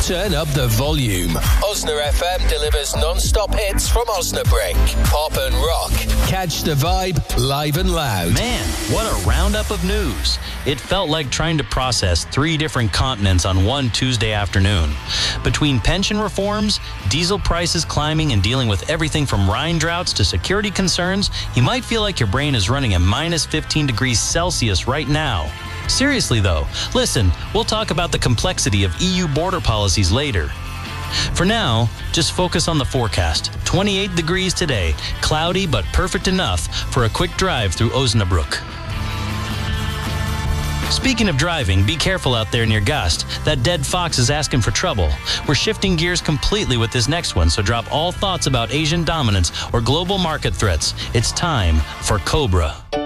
Turn up the volume. Osna FM delivers non-stop hits from Osnabrück. Pop and rock. Catch the vibe live and loud. Man, what a roundup of news. It felt like trying to process 3 different continents on one Tuesday afternoon. Between pension reforms, diesel prices climbing, and dealing with everything from Rhine droughts to security concerns, you might feel like your brain is running at minus 15 degrees Celsius right now. Seriously though, listen, we'll talk about the complexity of EU border policies later. For now, just focus on the forecast. 28 degrees today, cloudy but perfect enough for a quick drive through Osnabrück. Speaking of driving, be careful out there near Gast. That dead fox is asking for trouble. We're shifting gears completely with this next one, so drop all thoughts about Asian dominance or global market threats. It's time for Cobra.